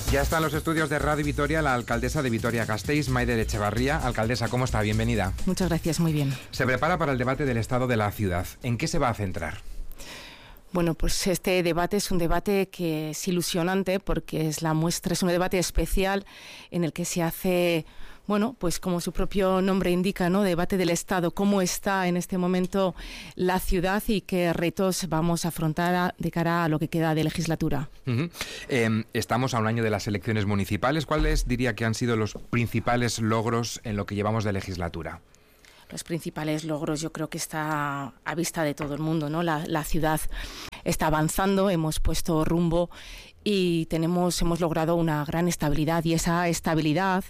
Ya está en los estudios de Radio Vitoria la alcaldesa de Vitoria-Gasteiz, Maider Etxebarria. Alcaldesa, ¿cómo está? Bienvenida. Muchas gracias, muy bien. Se prepara para el debate del estado de la ciudad. ¿En qué se va a centrar? Bueno, pues este debate es un debate que es ilusionante porque es la muestra, es un debate especial en el que se hace, bueno, pues como su propio nombre indica, ¿no? Debate del Estado, cómo está en este momento la ciudad y qué retos vamos a afrontar de cara a lo que queda de legislatura. Estamos a un año de las elecciones municipales. ¿Cuáles diría que han sido los principales logros en lo que llevamos de legislatura? Los principales logros yo creo que está a vista de todo el mundo, ¿no? La ciudad está avanzando, hemos puesto rumbo y hemos logrado una gran estabilidad, y esa estabilidad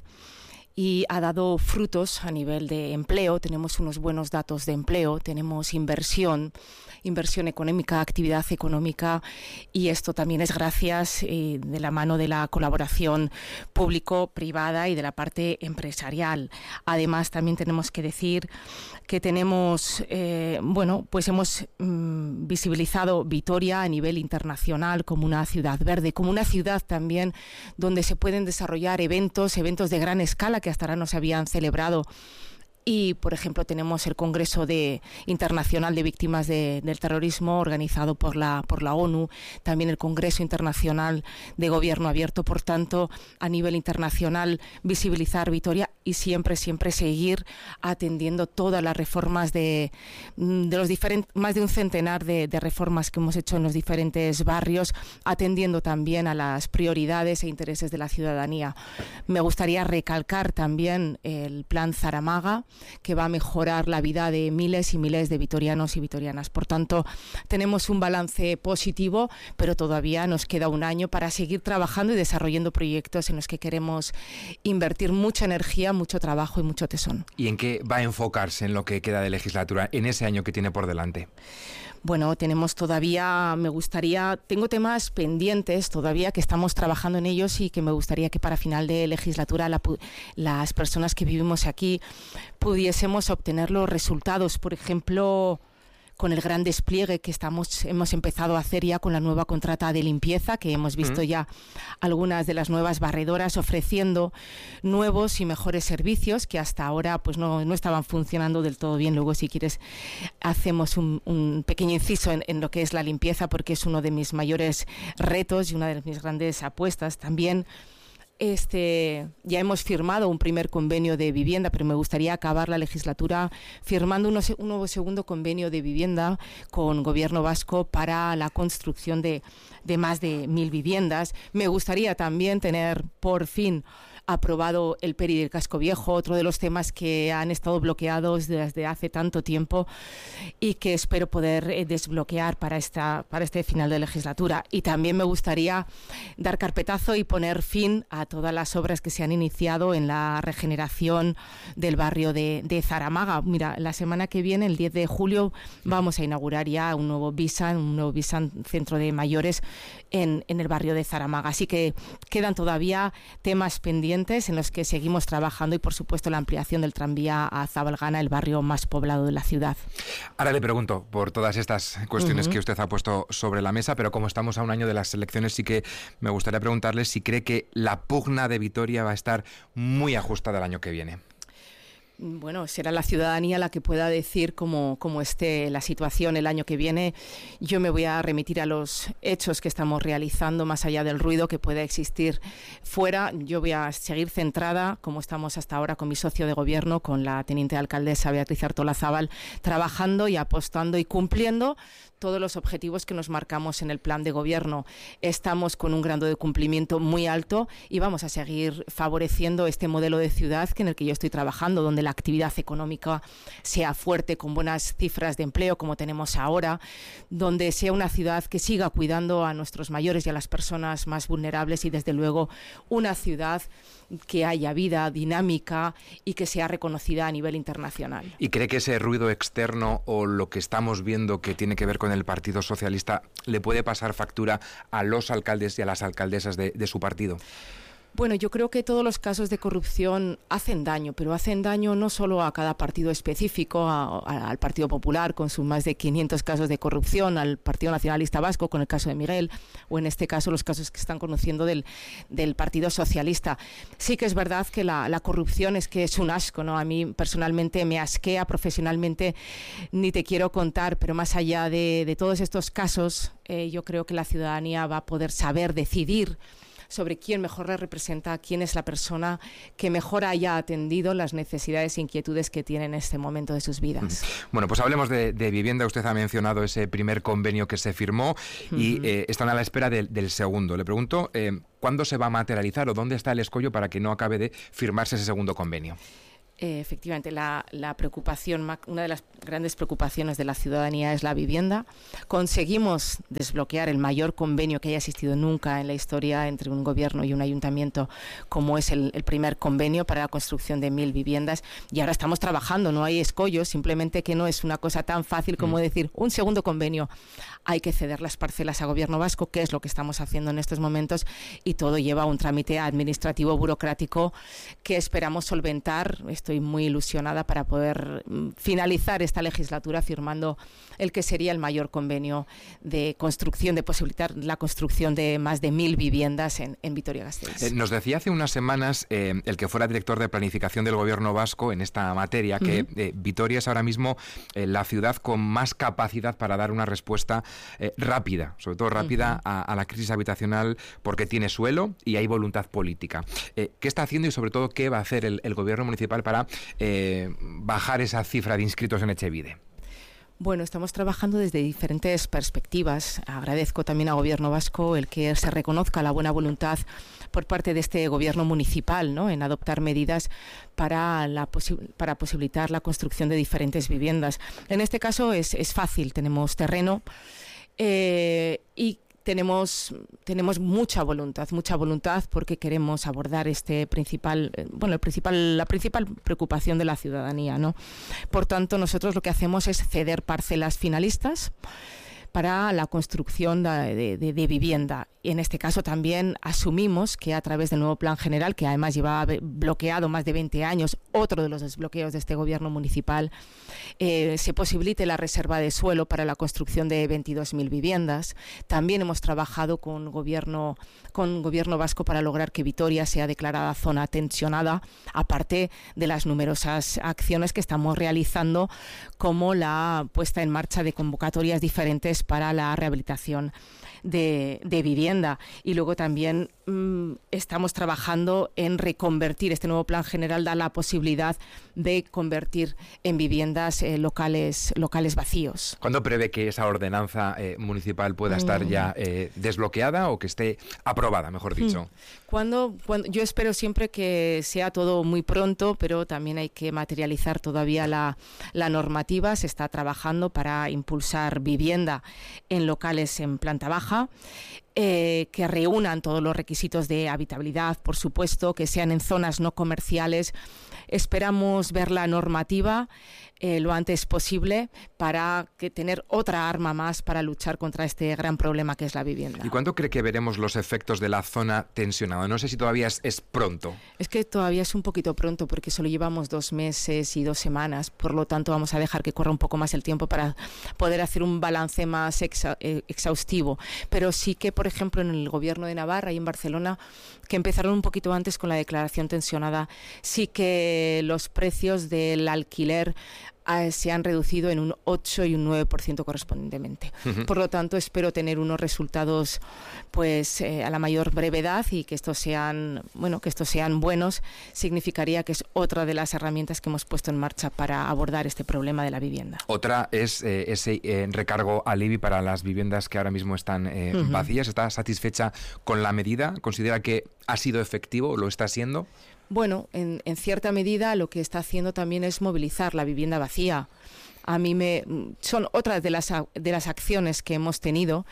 ha dado frutos a nivel de empleo. Tenemos unos buenos datos de empleo, tenemos inversión económica, actividad económica, y esto también es gracias de la mano de la colaboración público-privada y de la parte empresarial. Además, también tenemos que decir que tenemos, pues hemos visibilizado Vitoria a nivel internacional como una ciudad verde, como una ciudad también donde se pueden desarrollar eventos de gran escala que hasta ahora no se habían celebrado. Y, por ejemplo, tenemos el Congreso Internacional de Víctimas del Terrorismo organizado por la ONU, también el Congreso Internacional de Gobierno Abierto. Por tanto, a nivel internacional, visibilizar Vitoria y siempre seguir atendiendo todas las reformas de los diferentes, más de un centenar de reformas que hemos hecho en los diferentes barrios, atendiendo también a las prioridades e intereses de la ciudadanía. Me gustaría recalcar también el Plan Zaramaga, que va a mejorar la vida de miles y miles de vitorianos y vitorianas. Por tanto, tenemos un balance positivo, pero todavía nos queda un año para seguir trabajando y desarrollando proyectos en los que queremos invertir mucha energía, mucho trabajo y mucho tesón. ¿Y en qué va a enfocarse en lo que queda de legislatura, en ese año que tiene por delante? Bueno, tenemos todavía, tengo temas pendientes todavía que estamos trabajando en ellos y que me gustaría que para final de legislatura las personas que vivimos aquí pudiésemos obtener los resultados. Por ejemplo, con el gran despliegue que hemos empezado a hacer ya con la nueva contrata de limpieza, que hemos visto ya algunas de las nuevas barredoras ofreciendo nuevos y mejores servicios que hasta ahora pues no estaban funcionando del todo bien. Luego, si quieres, hacemos un pequeño inciso en lo que es la limpieza, porque es uno de mis mayores retos y una de mis grandes apuestas. También ya hemos firmado un primer convenio de vivienda, pero me gustaría acabar la legislatura firmando un nuevo segundo convenio de vivienda con Gobierno vasco para la construcción de más de 1.000 viviendas. Me gustaría también tener por fin aprobado el PERI del Casco Viejo, otro de los temas que han estado bloqueados desde hace tanto tiempo y que espero poder desbloquear para este final de legislatura. Y también me gustaría dar carpetazo y poner fin a todas las obras que se han iniciado en la regeneración del barrio de Zaramaga. Mira, la semana que viene, el 10 de julio, vamos a inaugurar ya un nuevo Bisan centro de mayores en el barrio de Zaramaga. Así que quedan todavía temas pendientes en los que seguimos trabajando y, por supuesto, la ampliación del tranvía a Zabalgana, el barrio más poblado de la ciudad. Ahora le pregunto por todas estas cuestiones que usted ha puesto sobre la mesa, pero como estamos a un año de las elecciones, sí que me gustaría preguntarle si cree que la pugna de Vitoria va a estar muy ajustada el año que viene. Bueno, será la ciudadanía la que pueda decir cómo esté la situación el año que viene. Yo me voy a remitir a los hechos que estamos realizando, más allá del ruido que pueda existir fuera. Yo voy a seguir centrada, como estamos hasta ahora, con mi socio de gobierno, con la teniente alcaldesa Beatriz Artolazabal, trabajando y apostando y cumpliendo todos los objetivos que nos marcamos en el plan de gobierno. Estamos con un grado de cumplimiento muy alto y vamos a seguir favoreciendo este modelo de ciudad en el que yo estoy trabajando, donde la actividad económica sea fuerte, con buenas cifras de empleo como tenemos ahora, donde sea una ciudad que siga cuidando a nuestros mayores y a las personas más vulnerables, y desde luego una ciudad que haya vida dinámica y que sea reconocida a nivel internacional. ¿Y cree que ese ruido externo o lo que estamos viendo que tiene que ver con el Partido Socialista le puede pasar factura a los alcaldes y a las alcaldesas de su partido? Bueno, yo creo que todos los casos de corrupción hacen daño, pero hacen daño no solo a cada partido específico, al Partido Popular con sus más de 500 casos de corrupción, al Partido Nacionalista Vasco con el caso de Miguel, o en este caso los casos que están conociendo del Partido Socialista. Sí que es verdad que la corrupción es un asco, ¿no? A mí personalmente me asquea, profesionalmente ni te quiero contar, pero más allá de todos estos casos, yo creo que la ciudadanía va a poder saber decidir sobre quién mejor le representa, quién es la persona que mejor haya atendido las necesidades e inquietudes que tienen en este momento de sus vidas. Bueno, pues hablemos de vivienda. Usted ha mencionado ese primer convenio que se firmó y están a la espera del segundo. Le pregunto, ¿cuándo se va a materializar o dónde está el escollo para que no acabe de firmarse ese segundo convenio? Efectivamente, la preocupación, una de las grandes preocupaciones de la ciudadanía es la vivienda. Conseguimos desbloquear el mayor convenio que haya existido nunca en la historia entre un gobierno y un ayuntamiento, como es el primer convenio para la construcción de 1.000 viviendas. Y ahora estamos trabajando, no hay escollos, simplemente que no es una cosa tan fácil como decir un segundo convenio. Hay que ceder las parcelas a gobierno vasco, que es lo que estamos haciendo en estos momentos, y todo lleva un trámite administrativo burocrático que esperamos solventar. Estoy muy ilusionada para poder finalizar esta legislatura firmando el que sería el mayor convenio de construcción, de posibilitar la construcción de más de 1.000 viviendas en Vitoria-Gasteiz. Nos decía hace unas semanas el que fuera director de planificación del gobierno vasco en esta materia que Vitoria es ahora mismo la ciudad con más capacidad para dar una respuesta rápida, sobre todo rápida a la crisis habitacional, porque tiene suelo y hay voluntad política. ¿Qué está haciendo y sobre todo qué va a hacer el gobierno municipal para bajar esa cifra de inscritos en Etxebide? Bueno, estamos trabajando desde diferentes perspectivas. Agradezco también al Gobierno vasco el que se reconozca la buena voluntad por parte de este Gobierno municipal, ¿no?, en adoptar medidas para posibilitar la construcción de diferentes viviendas. En este caso es fácil, tenemos terreno y tenemos mucha voluntad porque queremos abordar la principal preocupación de la ciudadanía, ¿no? Por tanto, nosotros lo que hacemos es ceder parcelas finalistas para la construcción de vivienda. Y en este caso también asumimos que a través del nuevo Plan General, que además lleva bloqueado más de 20 años, otro de los desbloqueos de este gobierno municipal, se posibilite la reserva de suelo para la construcción de 22.000 viviendas. También hemos trabajado con gobierno vasco para lograr que Vitoria sea declarada zona tensionada, aparte de las numerosas acciones que estamos realizando, como la puesta en marcha de convocatorias diferentes para la rehabilitación de vivienda. Y luego también estamos trabajando en reconvertir. Este nuevo Plan General da la posibilidad de convertir en viviendas locales vacíos. ¿Cuándo prevé que esa ordenanza municipal pueda estar ya desbloqueada o que esté aprobada, mejor dicho? Cuando yo espero siempre que sea todo muy pronto, pero también hay que materializar todavía la normativa. Se está trabajando para impulsar vivienda en locales en planta baja, que reúnan todos los requisitos de habitabilidad, por supuesto, que sean en zonas no comerciales. Esperamos ver la normativa lo antes posible para tener otra arma más para luchar contra este gran problema que es la vivienda. ¿Y cuándo cree que veremos los efectos de la zona tensionada? No sé si todavía es pronto. Es que todavía es un poquito pronto porque solo llevamos 2 meses y 2 semanas, por lo tanto vamos a dejar que corra un poco más el tiempo para poder hacer un balance más exhaustivo. Pero sí que, por ejemplo, en el gobierno de Navarra y en Barcelona, que empezaron un poquito antes con la declaración tensionada, sí que los precios del alquiler se han reducido en un 8 y un 9% correspondientemente. Por lo tanto, espero tener unos resultados a la mayor brevedad y que estos sean buenos. Significaría que es otra de las herramientas que hemos puesto en marcha para abordar este problema de la vivienda. Otra es ese recargo al IBI para las viviendas que ahora mismo están vacías. ¿Está satisfecha con la medida? ¿Considera que ha sido efectivo o lo está siendo? Bueno, en cierta medida lo que está haciendo también es movilizar la vivienda vacía. Son otras de las acciones que hemos tenido,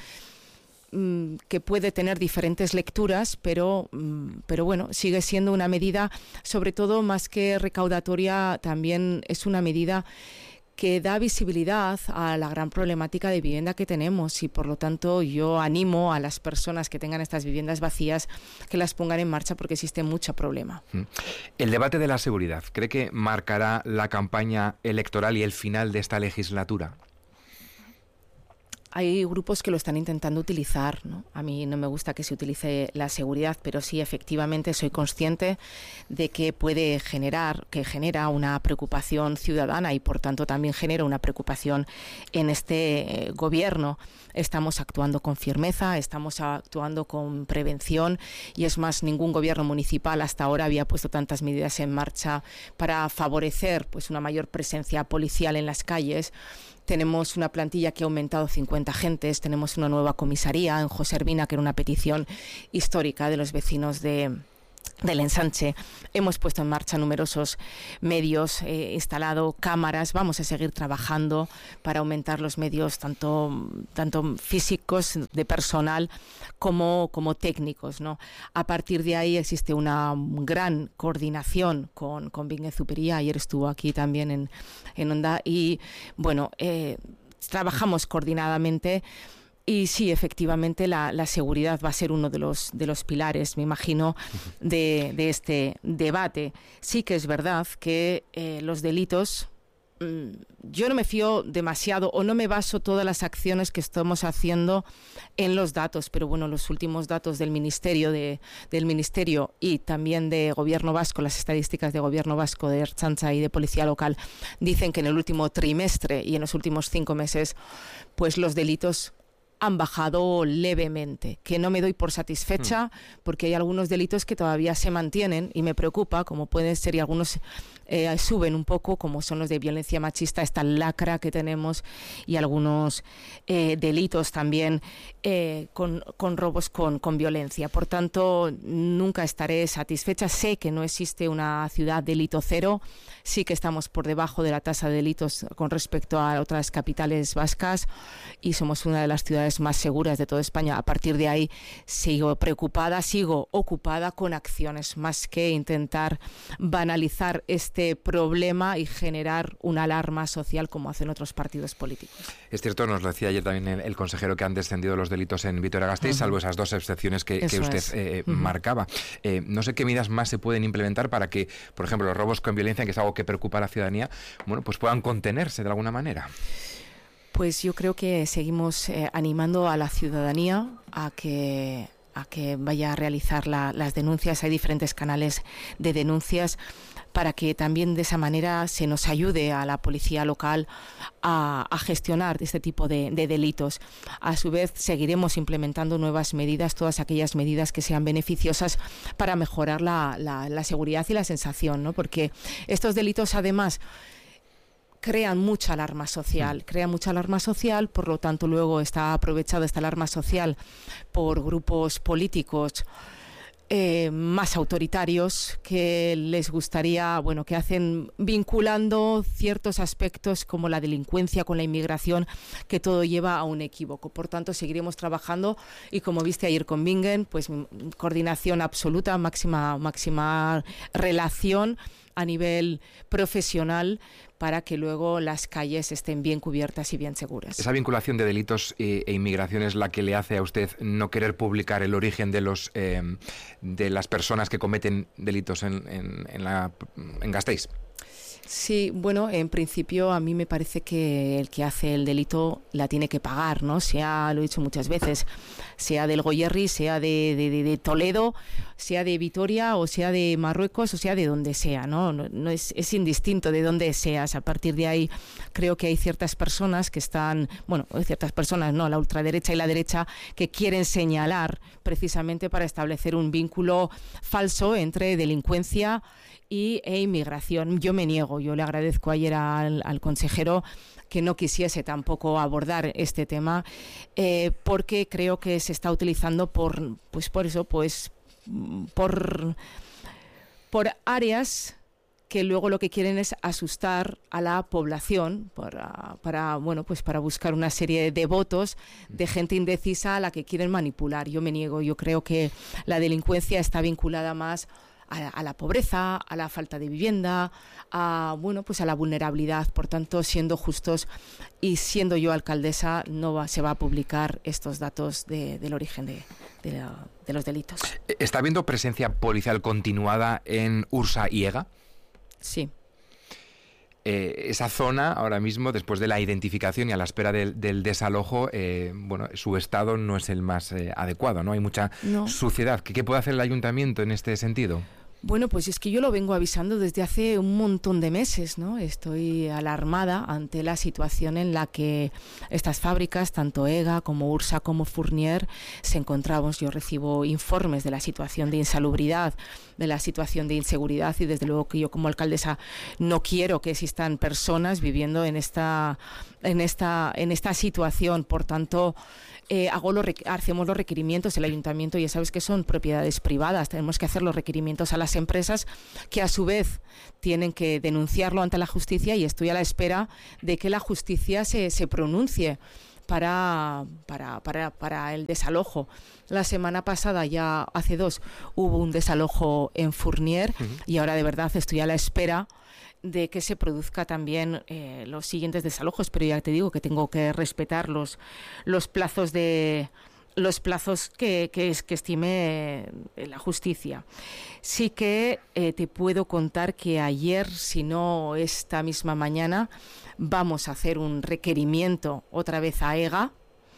que puede tener diferentes lecturas, pero bueno, sigue siendo una medida, sobre todo más que recaudatoria, también es una medida que da visibilidad a la gran problemática de vivienda que tenemos, y por lo tanto yo animo a las personas que tengan estas viviendas vacías que las pongan en marcha, porque existe mucho problema. El debate de la seguridad, ¿cree que marcará la campaña electoral y el final de esta legislatura? Hay grupos que lo están intentando utilizar, ¿no? A mí no me gusta que se utilice la seguridad, pero sí, efectivamente, soy consciente de que genera una preocupación ciudadana, y por tanto también genera una preocupación en este gobierno. Estamos actuando con firmeza, estamos actuando con prevención, y es más, ningún gobierno municipal hasta ahora había puesto tantas medidas en marcha para favorecer pues una mayor presencia policial en las calles. Tenemos una plantilla que ha aumentado 50 agentes, tenemos una nueva comisaría en José Ervina, que era una petición histórica de los vecinos del Ensanche. Hemos puesto en marcha numerosos medios, instalado cámaras. Vamos a seguir trabajando para aumentar los medios tanto físicos de personal como técnicos, ¿no? A partir de ahí existe una gran coordinación con Bingen Zuperia. Ayer estuvo aquí también en Onda, y bueno, trabajamos coordinadamente. Y sí, efectivamente, la seguridad va a ser uno de los pilares, me imagino, de este debate. Sí que es verdad que los delitos, yo no me fío demasiado, o no me baso todas las acciones que estamos haciendo en los datos, pero bueno, los últimos datos del Ministerio y también de Gobierno Vasco, las estadísticas de Gobierno Vasco, de Ertzaintza y de Policía Local, dicen que en el último trimestre y en los últimos 5 meses, pues los delitos han bajado levemente, que no me doy por satisfecha, porque hay algunos delitos que todavía se mantienen y me preocupa, como pueden ser, y algunos suben un poco, como son los de violencia machista, esta lacra que tenemos, y algunos delitos también con robos con violencia. Por tanto, nunca estaré satisfecha. Sé que no existe una ciudad delito cero, sí que estamos por debajo de la tasa de delitos con respecto a otras capitales vascas, y somos una de las ciudades más seguras de toda España. A partir de ahí sigo preocupada, sigo ocupada con acciones, más que intentar banalizar este problema y generar una alarma social como hacen otros partidos políticos. Es cierto, nos lo decía ayer también el consejero, que han descendido los delitos en Vitoria-Gasteiz, salvo esas 2 excepciones que usted marcaba. No sé qué medidas más se pueden implementar para que, por ejemplo, los robos con violencia, que es algo que preocupa a la ciudadanía, bueno, pues puedan contenerse de alguna manera. Pues yo creo que seguimos animando a la ciudadanía a que vaya a realizar las denuncias. Hay diferentes canales de denuncias para que también de esa manera se nos ayude a la policía local a gestionar este tipo de delitos. A su vez, seguiremos implementando nuevas medidas, todas aquellas medidas que sean beneficiosas para mejorar la seguridad y la sensación, ¿no? Porque estos delitos, además, crean mucha alarma social, por lo tanto luego está aprovechada esta alarma social por grupos políticos más autoritarios, que les gustaría, bueno, que hacen vinculando ciertos aspectos como la delincuencia con la inmigración, que todo lleva a un equívoco. Por tanto, seguiremos trabajando, y como viste ayer con Bingen, pues coordinación absoluta, máxima relación a nivel profesional, para que luego las calles estén bien cubiertas y bien seguras. ¿Esa vinculación de delitos e inmigración es la que le hace a usted no querer publicar el origen de las personas que cometen delitos en Gasteiz? Sí, bueno, en principio a mí me parece que el que hace el delito la tiene que pagar, ¿no? Lo he dicho muchas veces, sea del Goierri, sea de Toledo, sea de Vitoria, o sea de Marruecos, o sea de donde sea, ¿no? No es indistinto de dónde seas. A partir de ahí creo que hay ciertas personas que están, bueno, ciertas personas, no, la ultraderecha y la derecha, que quieren señalar precisamente para establecer un vínculo falso entre delincuencia e inmigración. Yo me niego, yo le agradezco ayer al consejero que no quisiese tampoco abordar este tema, porque creo que se está utilizando por áreas que luego lo que quieren es asustar a la población para buscar una serie de votos de gente indecisa a la que quieren manipular. Yo me niego, yo creo que la delincuencia está vinculada más a la pobreza, a la falta de vivienda, pues a la vulnerabilidad. Por tanto, siendo justos y siendo yo alcaldesa, se va a publicar estos datos del origen de los delitos. ¿Está habiendo presencia policial continuada en Ursa y Ega? Sí. Esa zona ahora mismo, después de la identificación y a la espera del desalojo, su estado no es el más adecuado, ¿no? Hay mucha suciedad. ¿Qué puede hacer el ayuntamiento en este sentido? Bueno, pues es que yo lo vengo avisando desde hace un montón de meses, ¿no? Estoy alarmada ante la situación en la que estas fábricas, tanto EGA como Ursa como Fournier, se encontraban. Yo recibo informes de la situación de insalubridad, de la situación de inseguridad, y desde luego que yo como alcaldesa no quiero que existan personas viviendo en esta situación. Por tanto, hacemos los requerimientos. El ayuntamiento, ya sabes que son propiedades privadas, tenemos que hacer los requerimientos a las empresas, que a su vez tienen que denunciarlo ante la justicia, y estoy a la espera de que la justicia se pronuncie para el desalojo. La semana pasada, ya hace 2, hubo un desalojo en Fournier, y ahora de verdad estoy a la espera de que se produzca también los siguientes desalojos, pero ya te digo que tengo que respetar los plazos que estime la justicia. Sí que te puedo contar que ayer, si no esta misma mañana, vamos a hacer un requerimiento otra vez a EGA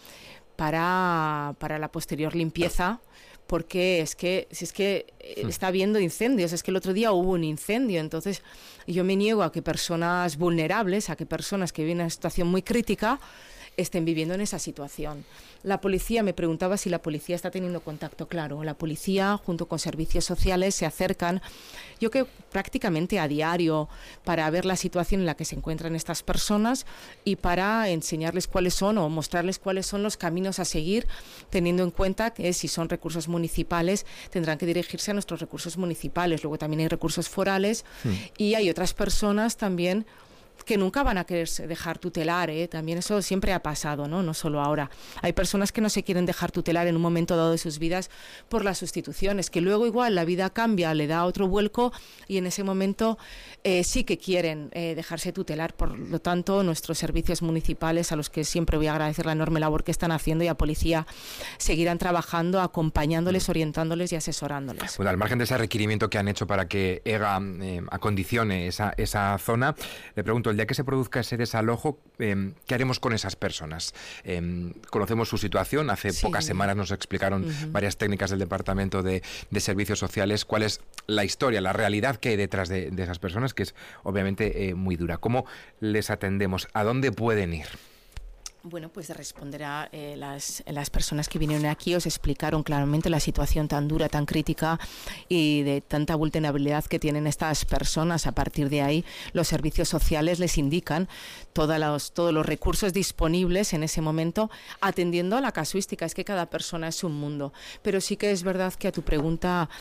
para la posterior limpieza, porque si es que está habiendo incendios, es que el otro día hubo un incendio. Entonces yo me niego a que personas vulnerables, a que personas que viven en una situación muy crítica estén viviendo en esa situación. La policía, me preguntaba si la policía está teniendo contacto. Claro, la policía junto con servicios sociales se acercan, yo creo prácticamente a diario, para ver la situación en la que se encuentran estas personas y para enseñarles cuáles son o mostrarles cuáles son los caminos a seguir, teniendo en cuenta que si son recursos municipales tendrán que dirigirse a nuestros recursos municipales. Luego también hay recursos forales y hay otras personas también que nunca van a quererse dejar tutelar, también eso siempre ha pasado, no solo ahora. Hay personas que no se quieren dejar tutelar en un momento dado de sus vidas por las sustituciones, que luego igual la vida cambia, le da otro vuelco y en ese momento sí que quieren dejarse tutelar. Por lo tanto, nuestros servicios municipales, a los que siempre voy a agradecer la enorme labor que están haciendo, y a policía, seguirán trabajando, acompañándoles, orientándoles y asesorándoles. Bueno, al margen de ese requerimiento que han hecho para que EGA acondicione esa zona, le pregunto, el día que se produzca ese desalojo, ¿qué haremos con esas personas? Conocemos su situación, hace pocas semanas nos explicaron varias técnicas del Departamento de Servicios Sociales. ¿Cuál es la historia, la realidad que hay detrás de esas personas, que es obviamente muy dura? ¿Cómo les atendemos? ¿A dónde pueden ir? Bueno, pues de responder a las personas que vinieron aquí, os explicaron claramente la situación tan dura, tan crítica y de tanta vulnerabilidad que tienen estas personas. A partir de ahí, los servicios sociales les indican todos los recursos disponibles en ese momento, atendiendo a la casuística. Es que cada persona es un mundo. Pero sí que es verdad que a tu pregunta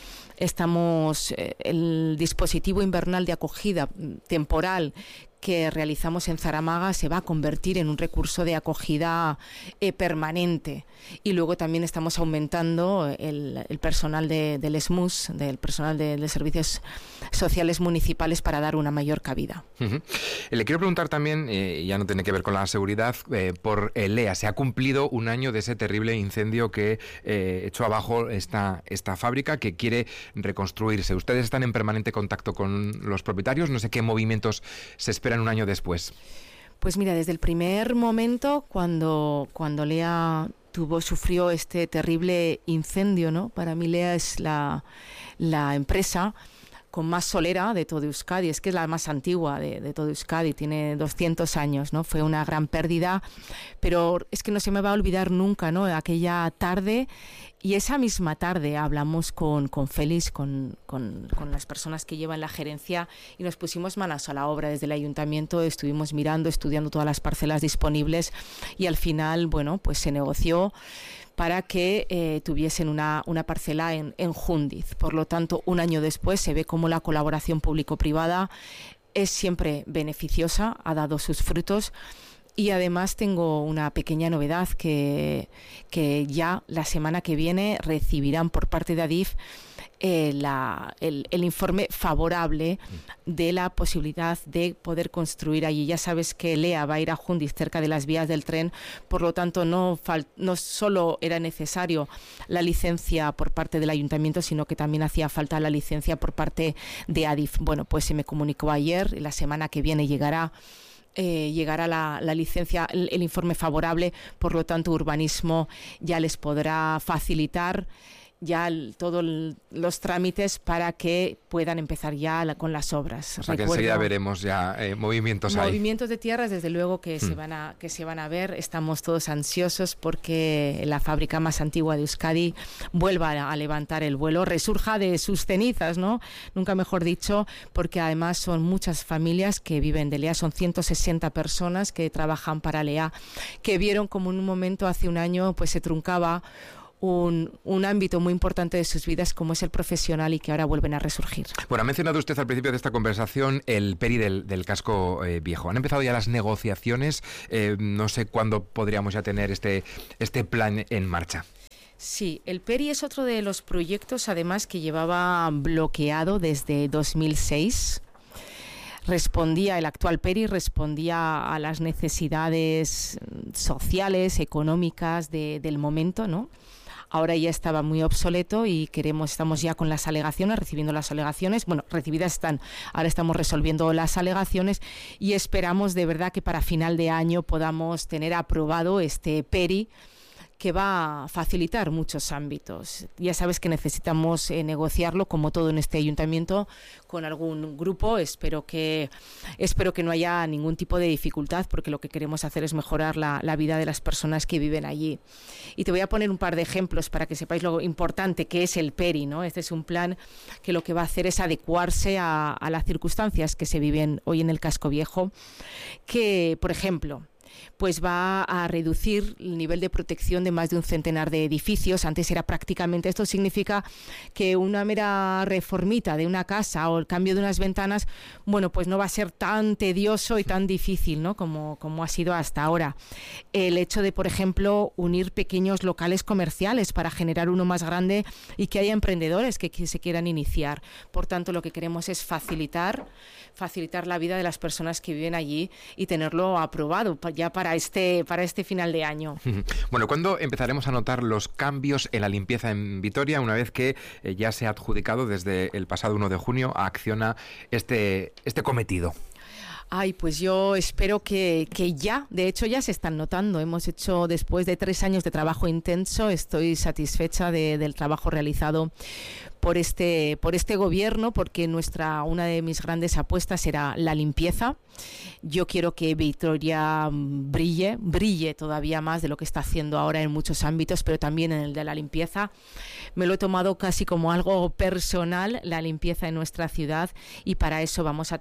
el dispositivo invernal de acogida temporal que realizamos en Zaramaga se va a convertir en un recurso de acogida permanente. Y luego también estamos aumentando el personal del SMUS, del personal de servicios sociales municipales, para dar una mayor cabida. Le quiero preguntar también, ya no tiene que ver con la seguridad, por el EA. Se ha cumplido un año de ese terrible incendio que echó abajo esta fábrica, que quiere reconstruirse. Ustedes están en permanente contacto con los propietarios. No sé qué movimientos se esperan un año después. Pues mira, desde el primer momento, cuando Lea sufrió este terrible incendio, ¿no? Para mí Lea es la empresa con más solera de todo Euskadi. Es que es la más antigua de todo Euskadi, tiene 200 años, ¿no? Fue una gran pérdida, pero es que no se me va a olvidar nunca, ¿no? Aquella tarde, y esa misma tarde hablamos con Félix, con las personas que llevan la gerencia, y nos pusimos manos a la obra. Desde el ayuntamiento estuvimos mirando, estudiando todas las parcelas disponibles, y al final, bueno, pues se negoció para que tuviesen una parcela en Jundiz. Por lo tanto, un año después se ve cómo la colaboración público-privada es siempre beneficiosa, ha dado sus frutos. Y además tengo una pequeña novedad, que ya la semana que viene recibirán por parte de Adif el informe favorable de la posibilidad de poder construir allí. Ya sabes que Lea va a ir a Jundiz, cerca de las vías del tren, por lo tanto no solo era necesario la licencia por parte del ayuntamiento, sino que también hacía falta la licencia por parte de Adif. Bueno, pues se me comunicó ayer, la semana que viene llegará la licencia, el informe favorable, por lo tanto urbanismo ya les podrá facilitar ya todos los trámites para que puedan empezar ya con las obras. O sea, que enseguida veremos ya movimientos ahí. Movimientos de tierras, desde luego que se van a ver. Estamos todos ansiosos porque la fábrica más antigua de Euskadi vuelva a levantar el vuelo, resurja de sus cenizas, ¿no? Nunca mejor dicho, porque además son muchas familias que viven de Lea, son 160 personas que trabajan para Lea, que vieron como en un momento hace un año pues se truncaba un ámbito muy importante de sus vidas como es el profesional y que ahora vuelven a resurgir. Bueno, ha mencionado usted al principio de esta conversación el PERI del casco viejo. ¿Han empezado ya las negociaciones? No sé cuándo podríamos ya tener este plan en marcha. Sí, el PERI es otro de los proyectos además que llevaba bloqueado desde 2006. El actual PERI respondía a las necesidades sociales, económicas del momento, ¿no? Ahora ya estaba muy obsoleto y estamos ya con las alegaciones, recibiendo las alegaciones. Bueno, recibidas están, ahora estamos resolviendo las alegaciones y esperamos de verdad que para final de año podamos tener aprobado este PERI, que va a facilitar muchos ámbitos. Ya sabes que necesitamos negociarlo, como todo en este ayuntamiento, con algún grupo. Espero que no haya ningún tipo de dificultad, porque lo que queremos hacer es mejorar la vida de las personas que viven allí. Y te voy a poner un par de ejemplos para que sepáis lo importante que es el PERI, ¿no? Este es un plan que lo que va a hacer es adecuarse a las circunstancias que se viven hoy en el casco viejo, que, por ejemplo, pues va a reducir el nivel de protección de más de un centenar de edificios. Antes era prácticamente, esto significa que una mera reformita de una casa o el cambio de unas ventanas, bueno, pues no va a ser tan tedioso y tan difícil, ¿no? como ha sido hasta ahora. El hecho de, por ejemplo, unir pequeños locales comerciales para generar uno más grande y que haya emprendedores que se quieran iniciar. Por tanto, lo que queremos es facilitar la vida de las personas que viven allí y tenerlo aprobado ya para este final de año. Bueno, ¿cuándo empezaremos a notar los cambios en la limpieza en Vitoria una vez que ya se ha adjudicado desde el pasado 1 de junio a Acciona este cometido? Ay, pues yo espero que ya, de hecho ya se están notando. Hemos hecho, después de 3 años de trabajo intenso, estoy satisfecha del trabajo realizado por este gobierno, porque una de mis grandes apuestas era la limpieza. Yo quiero que Vitoria brille todavía más de lo que está haciendo ahora en muchos ámbitos, pero también en el de la limpieza. Me lo he tomado casi como algo personal, la limpieza en nuestra ciudad, y para eso vamos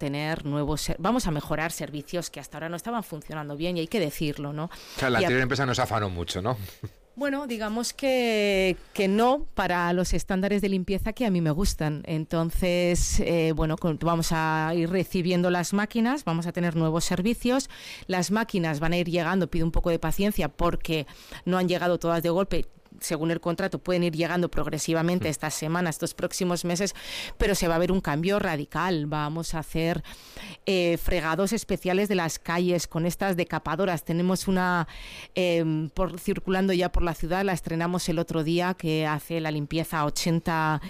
a mejorar servicios que hasta ahora no estaban funcionando bien, y hay que decirlo, ¿no? O sea, la anterior empresa nos afanó mucho, ¿no? Bueno, digamos que no para los estándares de limpieza que a mí me gustan. Entonces, vamos a ir recibiendo las máquinas, vamos a tener nuevos servicios. Las máquinas van a ir llegando, pido un poco de paciencia porque no han llegado todas de golpe. Según el contrato pueden ir llegando progresivamente estas semanas, estos próximos meses, pero se va a ver un cambio radical. Vamos a hacer fregados especiales de las calles con estas decapadoras. Tenemos una circulando ya por la ciudad, la estrenamos el otro día, que hace la limpieza a 80,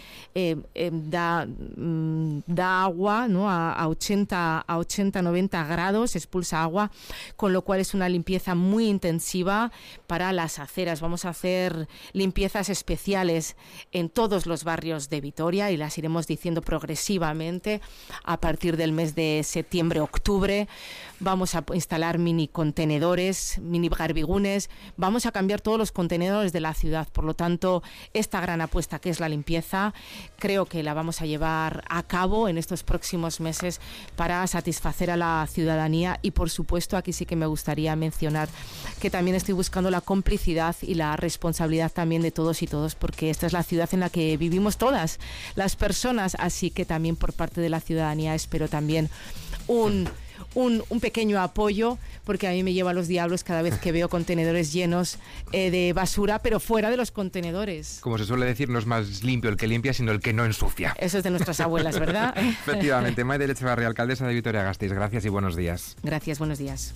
da agua, ¿no? a 80-90 grados, expulsa agua, con lo cual es una limpieza muy intensiva para las aceras. Vamos a hacer limpiezas especiales en todos los barrios de Vitoria y las iremos diciendo progresivamente a partir del mes de septiembre-octubre. Vamos a instalar mini contenedores, mini garbigunes, vamos a cambiar todos los contenedores de la ciudad. Por lo tanto, esta gran apuesta que es la limpieza, creo que la vamos a llevar a cabo en estos próximos meses para satisfacer a la ciudadanía. Y por supuesto, aquí sí que me gustaría mencionar que también estoy buscando la complicidad y la responsabilidad también de todos y todos, porque esta es la ciudad en la que vivimos todas las personas, así que también por parte de la ciudadanía espero también un pequeño apoyo, porque a mí me lleva a los diablos cada vez que veo contenedores llenos de basura, pero fuera de los contenedores. Como se suele decir, no es más limpio el que limpia, sino el que no ensucia. Eso es de nuestras abuelas, ¿verdad? Efectivamente. Maider Etxebarria, alcaldesa de Vitoria-Gasteiz. Gracias y buenos días. Gracias, buenos días.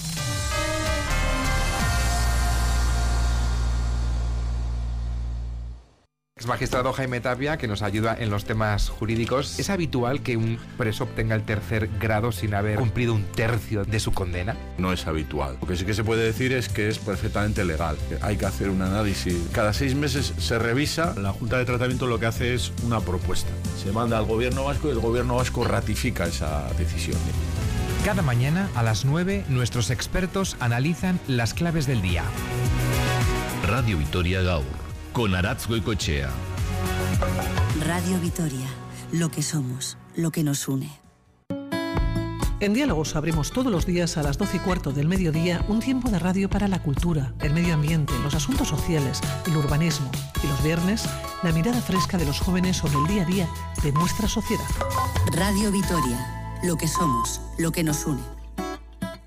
Exmagistrado Jaime Tapia, que nos ayuda en los temas jurídicos. ¿Es habitual que un preso obtenga el tercer grado sin haber cumplido un tercio de su condena? No es habitual. Lo que sí que se puede decir es que es perfectamente legal. Hay que hacer un análisis. Cada 6 meses se revisa. La Junta de Tratamiento lo que hace es una propuesta. Se manda al Gobierno vasco y el Gobierno vasco ratifica esa decisión. Cada mañana a las 9 nuestros expertos analizan las claves del día. Radio Vitoria Gaur, con Aratz Goicoechea. Radio Vitoria, lo que somos, lo que nos une. En Diálogos abrimos todos los días a las 12:15 del mediodía un tiempo de radio para la cultura, el medio ambiente, los asuntos sociales, el urbanismo. Y los viernes, la mirada fresca de los jóvenes sobre el día a día de nuestra sociedad. Radio Vitoria, lo que somos, lo que nos une.